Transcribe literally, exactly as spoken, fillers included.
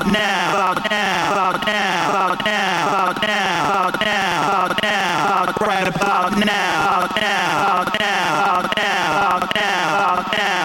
about now, about now, about now, about now, about now, about now, about now, about right about now, about now, about now, about now, about now, about now,